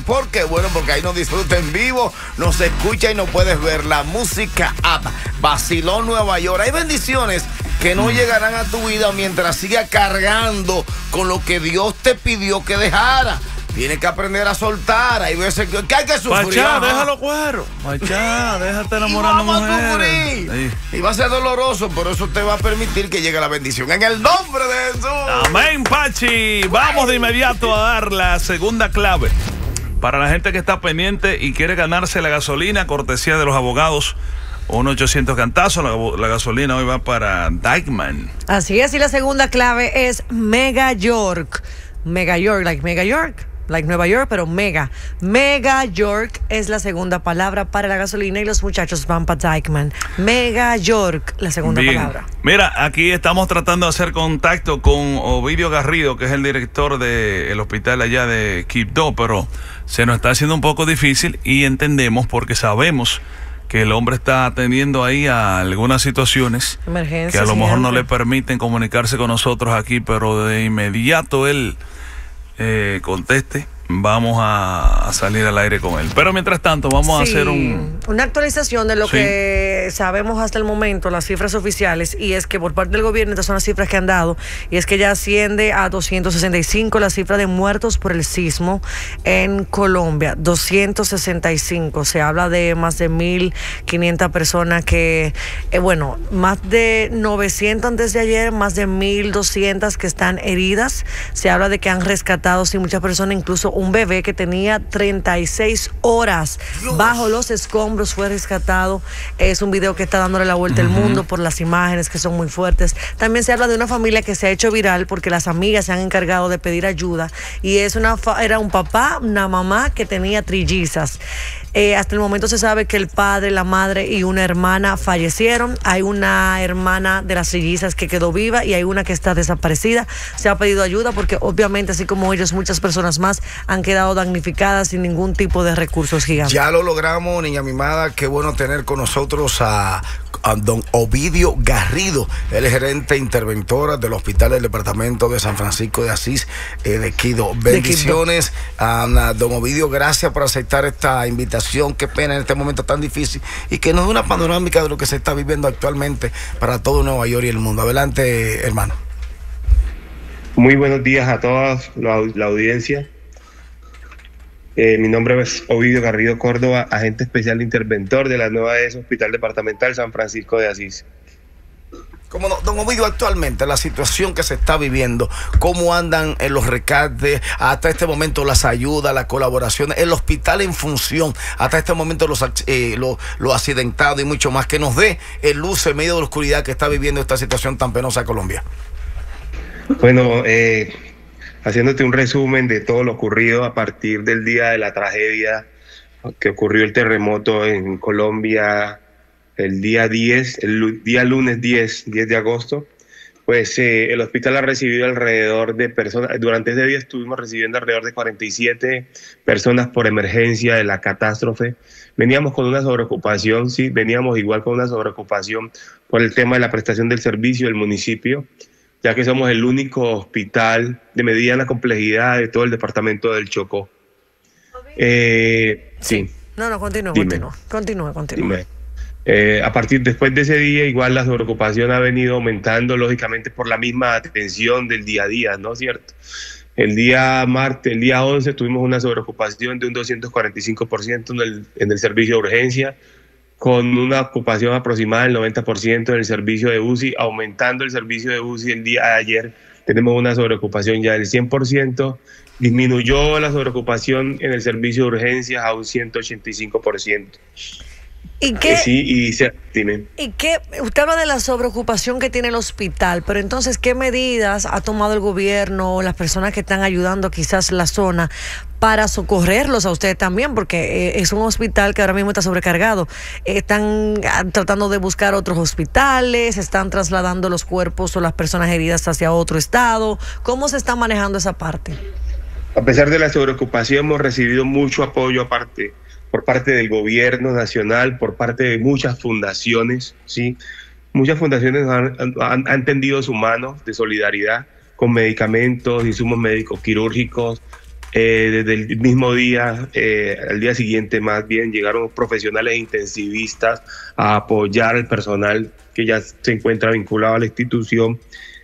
¿Por qué? Bueno, porque ahí nos disfruta en vivo, nos escucha y nos puedes ver la música app. Basilón, Nueva York. Hay bendiciones que no llegarán a tu vida mientras sigas cargando con lo que Dios te pidió que dejara. Tienes que aprender a soltar. Hay veces que hay que sufrir. Pachá, déjalo cuero. Pachá, déjate enamorar de mujeres. Sí. Y va a ser doloroso, pero eso te va a permitir que llegue la bendición. En el nombre de Jesús. Amén, Pachi. Vamos de inmediato a dar la segunda clave. Para la gente que está pendiente y quiere ganarse la gasolina, cortesía de los abogados. 1-800 cantazos, la gasolina hoy va para Dykeman. Así es, y la segunda clave es Mega York. Mega York, like Mega York. Like Nueva York, pero Mega York es la segunda palabra para la gasolina y los muchachos van para Dykeman. Mega York, la segunda palabra. Mira, aquí estamos tratando de hacer contacto con Ovidio Garrido, que es el director del hospital allá de Quibdó, pero se nos está haciendo un poco difícil y entendemos porque sabemos que el hombre está atendiendo ahí a algunas situaciones que a lo mejor no le permiten comunicarse con nosotros aquí, pero de inmediato él conteste, vamos a salir al aire con él. Pero mientras tanto vamos a hacer una actualización de lo que sabemos hasta el momento, las cifras oficiales, y es que por parte del gobierno estas son las cifras que han dado, y es que ya asciende a 265 la cifra de muertos por el sismo en Colombia. 265, se habla de más de 1.500 personas que, más de 900 antes de ayer, más de 1.200 que están heridas. Se habla de que han rescatado, sí, muchas personas, incluso un bebé que tenía 36 horas bajo los escombros fue rescatado. Es un video que está dándole la vuelta al mundo por las imágenes que son muy fuertes. También se habla de una familia que se ha hecho viral porque las amigas se han encargado de pedir ayuda, y era un papá, una mamá que tenía trillizas. Hasta el momento se sabe que el padre, la madre y una hermana fallecieron. Hay una hermana de las trillizas que quedó viva y hay una que está desaparecida. Se ha pedido ayuda porque obviamente, así como ellos, muchas personas más han quedado damnificadas sin ningún tipo de recursos gigantes. Ya lo logramos, niña mimada. Qué bueno tener con nosotros a don Ovidio Garrido, el gerente interventora del Hospital del Departamento de San Francisco de Asís de Quibdó. Bendiciones a don Ovidio, gracias por aceptar esta invitación. Qué pena en este momento tan difícil y que nos dé una panorámica de lo que se está viviendo actualmente para todo Nueva York y el mundo. Adelante, hermano. Muy buenos días a toda la audiencia. Mi nombre es Ovidio Garrido Córdoba, agente especial interventor de la nueva ES Hospital Departamental San Francisco de Asís. Como no, don Ovidio, actualmente la situación que se está viviendo, cómo andan en los rescates, hasta este momento las ayudas, las colaboraciones, el hospital en función, hasta este momento los accidentados y mucho más, que nos dé luz en medio de la oscuridad que está viviendo esta situación tan penosa Colombia. Bueno, haciéndote un resumen de todo lo ocurrido a partir del día de la tragedia que ocurrió el terremoto en Colombia el día lunes 10 de agosto, pues el hospital ha recibido alrededor de personas, durante ese día estuvimos recibiendo alrededor de 47 personas por emergencia de la catástrofe. Veníamos con una sobreocupación, sí, veníamos igual con una sobreocupación por el tema de la prestación del servicio del municipio, ya que somos el único hospital de mediana complejidad de todo el departamento del Chocó. Sí. No, continúa. Después de ese día, igual la sobreocupación ha venido aumentando, lógicamente, por la misma atención del día a día, ¿no es cierto? El día 11, tuvimos una sobreocupación de un 245% en el servicio de urgencia, con una ocupación aproximada del 90% en el servicio de UCI, aumentando el servicio de UCI el día de ayer. Tenemos una sobreocupación ya del 100%, disminuyó la sobreocupación en el servicio de urgencias a un 185%. ¿Y qué? Dime. ¿Y qué? Usted habla de la sobreocupación que tiene el hospital, pero entonces, ¿qué medidas ha tomado el gobierno o las personas que están ayudando quizás la zona para socorrerlos a ustedes también? Porque es un hospital que ahora mismo está sobrecargado. Están tratando de buscar otros hospitales, están trasladando los cuerpos o las personas heridas hacia otro estado. ¿Cómo se está manejando esa parte? A pesar de la sobreocupación, hemos recibido mucho apoyo por parte del gobierno nacional, por parte de muchas fundaciones, ¿sí? Muchas fundaciones han tendido su mano de solidaridad con medicamentos, insumos médicos quirúrgicos, Desde el mismo día, al día siguiente más bien, llegaron profesionales intensivistas a apoyar al personal que ya se encuentra vinculado a la institución.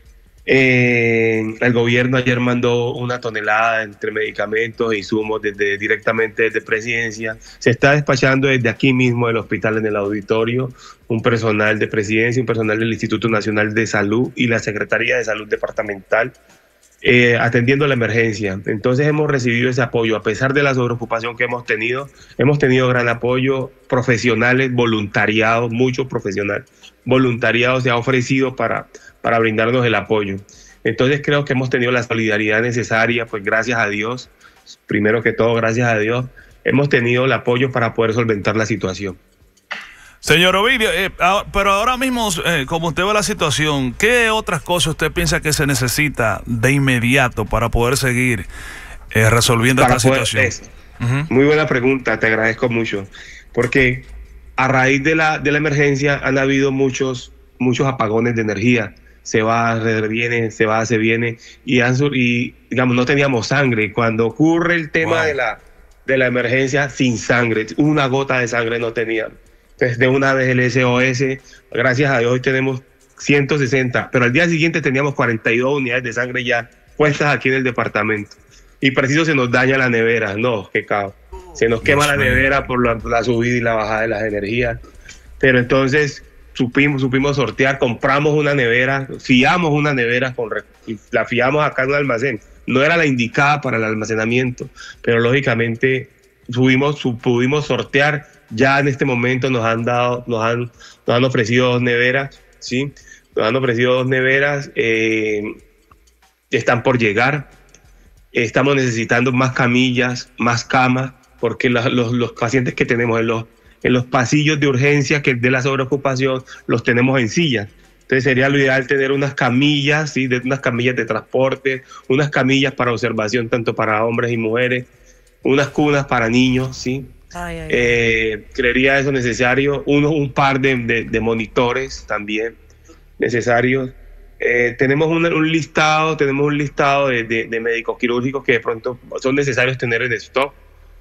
El gobierno ayer mandó 1 tonelada entre medicamentos e insumos directamente desde Presidencia. Se está despachando desde aquí mismo del hospital, en el auditorio, un personal de Presidencia, un personal del Instituto Nacional de Salud y la Secretaría de Salud Departamental, atendiendo la emergencia. Entonces hemos recibido ese apoyo, a pesar de la sobreocupación que hemos tenido gran apoyo, profesionales, voluntariados, muchos profesionales, voluntariados se ha ofrecido para brindarnos el apoyo. Entonces creo que hemos tenido la solidaridad necesaria, pues gracias a Dios, primero que todo gracias a Dios, hemos tenido el apoyo para poder solventar la situación. Señor Ovidio, pero ahora mismo, como usted ve la situación, ¿qué otras cosas usted piensa que se necesita de inmediato para poder seguir resolviendo esta situación? Muy buena pregunta, te agradezco mucho, porque a raíz de la emergencia han habido muchos apagones de energía. Se va, viene, se va, se viene, y digamos, no teníamos sangre. Cuando ocurre el tema de la emergencia, sin sangre, una gota de sangre no teníamos. Entonces, de una vez el SOS, gracias a Dios, hoy tenemos 160, pero al día siguiente teníamos 42 unidades de sangre ya puestas aquí en el departamento. Y preciso se nos daña la nevera, no, qué caos. Se nos quema la nevera por la subida y la bajada de las energías. Pero entonces supimos sortear, compramos una nevera, fiamos una nevera, la fiamos acá en un almacén. No era la indicada para el almacenamiento, pero lógicamente pudimos sortear. Ya en este momento nos han ofrecido 2 neveras, ¿sí? Nos han ofrecido 2 neveras, están por llegar. Estamos necesitando más camillas, más camas, porque los pacientes que tenemos en los pasillos de urgencia, que es de la sobreocupación, los tenemos en sillas. Entonces sería lo ideal tener unas camillas, ¿sí? Unas camillas de transporte, unas camillas para observación tanto para hombres y mujeres, unas cunas para niños, ¿sí? Creería eso necesario, un par de monitores también necesarios. Tenemos un listado de médicos quirúrgicos que de pronto son necesarios tener en stock.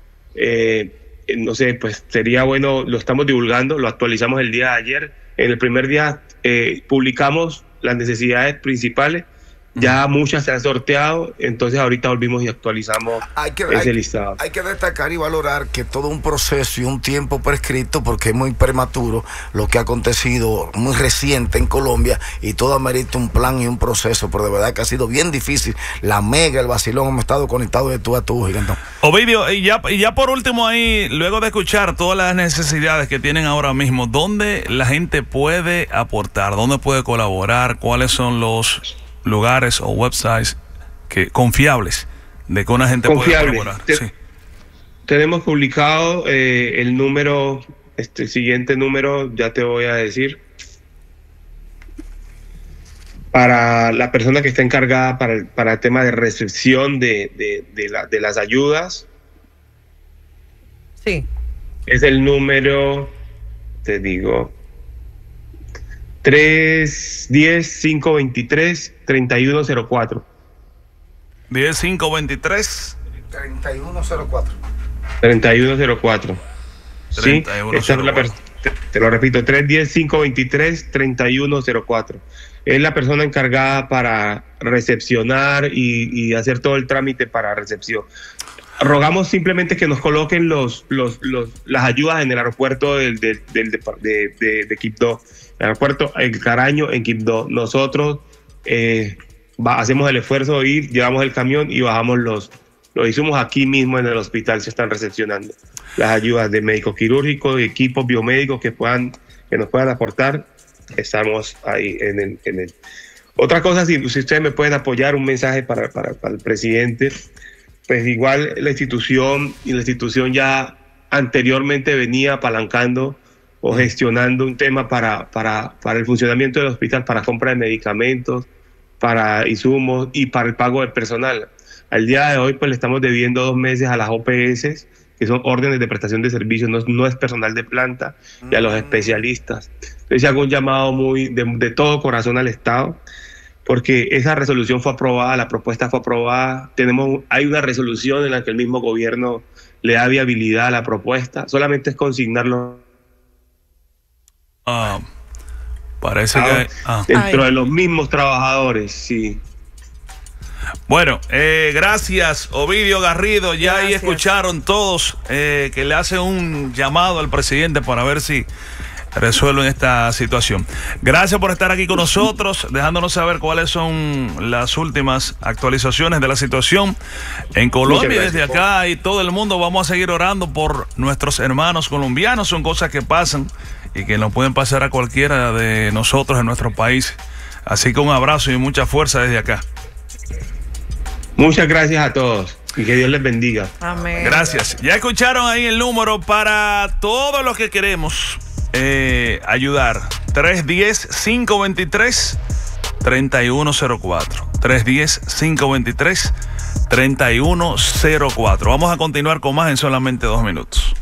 No sé, pues sería bueno, lo estamos divulgando, lo actualizamos el día de ayer. En el primer día publicamos las necesidades principales. Ya muchas se han sorteado, entonces ahorita volvimos y actualizamos ese listado. Hay que destacar y valorar que todo un proceso y un tiempo prescrito, porque es muy prematuro lo que ha acontecido, muy reciente en Colombia, y todo amerita un plan y un proceso, pero de verdad que ha sido bien difícil. La Mega, el Vacilón, hemos estado conectados de tú a tú, Gigantón. Ovidio, y ya por último ahí, luego de escuchar todas las necesidades que tienen ahora mismo, ¿dónde la gente puede aportar? ¿Dónde puede colaborar? ¿Cuáles son los lugares o websites confiables de que una gente puede colaborar? Sí. Tenemos publicado el número, el siguiente número, ya te voy a decir, para la persona que está encargada para el tema de recepción de las ayudas. Sí. Es el número, te digo, 310-523-3104. 10-523 3104. 3104. Sí, esta es te lo repito, 310-523-3104. Es la persona encargada para recepcionar y hacer todo el trámite para recepción. Rogamos simplemente que nos coloquen las ayudas en el aeropuerto de Quibdó, el aeropuerto El Caraño en Quibdó. Nosotros hacemos el esfuerzo de ir, llevamos el camión y bajamos los insumos aquí mismo en el hospital. Se están recepcionando las ayudas de médicos quirúrgicos, equipos biomédicos que nos puedan aportar. Estamos ahí en el. Otra cosa, si ustedes me pueden apoyar, un mensaje para el presidente. Pues igual la institución ya anteriormente venía apalancando o gestionando un tema para el funcionamiento del hospital, para compra de medicamentos, para insumos y para el pago del personal. Al día de hoy pues le estamos debiendo 2 meses a las OPS, que son órdenes de prestación de servicios, no es personal de planta, y a los especialistas. Entonces hago un llamado muy de todo corazón al Estado porque esa resolución fue aprobada, la propuesta fue aprobada, hay una resolución en la que el mismo gobierno le da viabilidad a la propuesta, solamente es consignarlo. Parece que dentro de los mismos trabajadores, sí. Bueno, gracias Ovidio Garrido, ya ahí escucharon todos que le hacen un llamado al presidente para ver si resuelven esta situación. Gracias por estar aquí con nosotros, dejándonos saber cuáles son las últimas actualizaciones de la situación en Colombia. Y desde acá y todo el mundo vamos a seguir orando por nuestros hermanos colombianos. Son cosas que pasan y que nos pueden pasar a cualquiera de nosotros en nuestro país. Así que un abrazo y mucha fuerza desde acá. Muchas gracias a todos y que Dios les bendiga. Amén. Gracias. Ya escucharon ahí el número para todos los que queremos ayudar. 310-523-3104. 310-523-3104. Vamos a continuar con más en solamente 2 minutos.